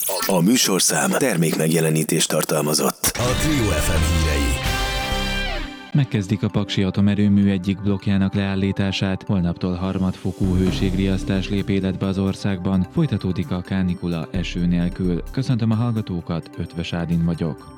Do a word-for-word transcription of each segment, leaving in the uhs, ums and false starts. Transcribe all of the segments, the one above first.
A műsorszám termékmegjelenítést tartalmazott. A Trio ef em hírei. Megkezdik a Paksi atomerőmű egyik blokkjának leállítását, holnaptól harmadfokú hőségriasztás lép életbe az országban, folytatódik a kánikula eső nélkül. Köszöntöm a hallgatókat, Ötvös Ádin vagyok.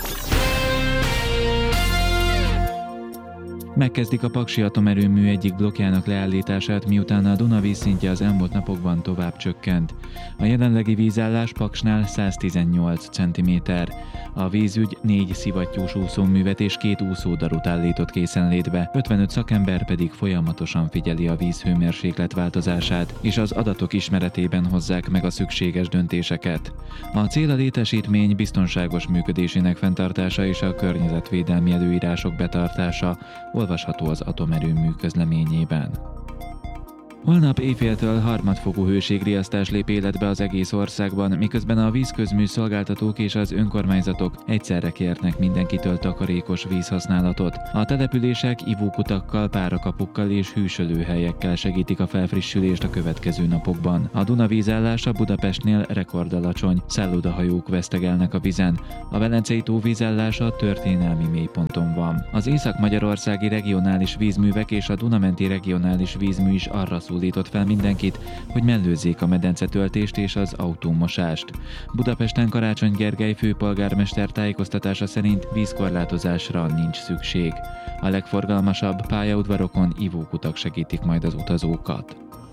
Megkezdik a Paksi atomerőmű egyik blokkjának leállítását, miután a Duna vízszintje az elmúlt napokban tovább csökkent. A jelenlegi vízállás Paksnál száztizennyolc centiméter. A vízügy négy szivattyús úszóművet és két úszódarut állított készenlétbe, ötvenöt szakember pedig folyamatosan figyeli a víz hőmérséklet változását, és az adatok ismeretében hozzák meg a szükséges döntéseket. A cél a létesítmény biztonságos működésének fenntartása és a környezetvédelmi előírások betartása, olvasható az atomerőmű közleményében. Holnap éjféltől harmadfokú hőségriasztás lép életbe az egész országban, miközben a vízközmű szolgáltatók és az önkormányzatok egyszerre kérnek mindenkitől takarékos vízhasználatot. A települések ivókutakkal, párakapukkal és hűsölőhelyekkel segítik a felfrissülést a következő napokban. A Duna vízállása Budapestnél rekordalacsony, szállodahajók vesztegelnek a vizen. A Velencei tó vízállása történelmi mélyponton van. Az észak-magyarországi regionális vízművek és a Dunamenti regionális vízmű is arra szólított fel mindenkit, hogy mellőzzék a medencetöltést és az autómosást. Budapesten Karácsony Gergely főpolgármester tájékoztatása szerint vízkorlátozásra nincs szükség. A legforgalmasabb pályaudvarokon ivókutak segítik majd az utazókat.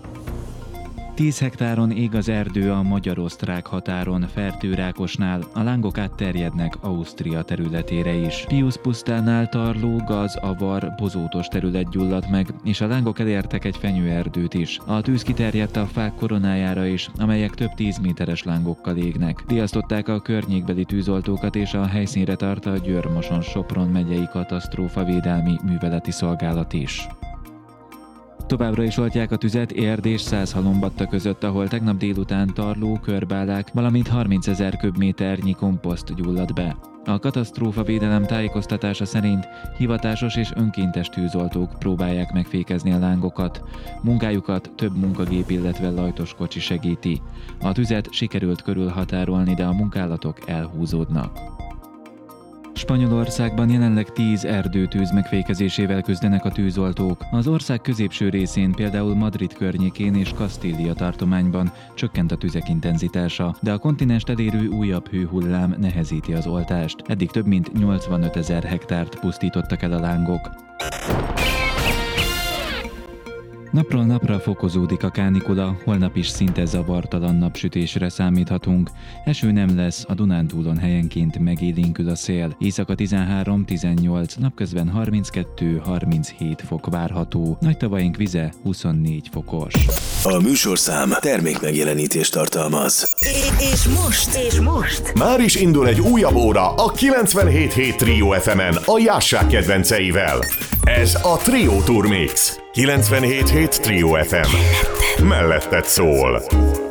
tíz hektáron ég az erdő a magyar-osztrák határon, Fertőrákosnál, a lángok átterjednek Ausztria területére is. Piusz pusztánál Tarló, Gaz, Avar, bozótos terület gyulladt meg, és a lángok elértek egy fenyőerdőt is. A tűz kiterjedt a fák koronájára is, amelyek több tíz méteres lángokkal égnek. Riasztották a környékbeli tűzoltókat, és a helyszínre tart a Győr-Moson-Sopron megyei katasztrófavédelmi műveleti szolgálat is. Továbbra is oltják a tüzet Érd és Százhalombatta között, ahol tegnap délután Tarló, körbálák, valamint harmincezer köbméternyi komposzt gyulladt be. A katasztrófavédelem tájékoztatása szerint hivatásos és önkéntes tűzoltók próbálják megfékezni a lángokat. Munkájukat több munkagép, illetve lajtos kocsi segíti. A tüzet sikerült körülhatárolni, de a munkálatok elhúzódnak. Spanyolországban jelenleg tíz erdőtűz megfékezésével küzdenek a tűzoltók. Az ország középső részén, például Madrid környékén és Kastília tartományban csökkent a tüzek intenzitása, de a kontinenst elérő újabb hőhullám nehezíti az oltást. Eddig több mint nyolcvanötezer hektárt pusztítottak el a lángok. Napról napra fokozódik a kánikula, holnap is szinte zavartalan napsütésre számíthatunk. Eső nem lesz, a Dunántúlon helyenként megélénkül a szél. Éjszaka tizenhárom tizennyolc, napközben harminckettő harminchét fok várható. Nagytavaink vize huszonnégy fokos. A műsorszám termékmegjelenítést tartalmaz. És most, és most már is indul egy újabb óra a kilencvenhét hét Trio ef emen a Jássák kedvenceivel. Ez a Trio Tour Mix. kilencvenhét hét Trio ef em. Melletted szól.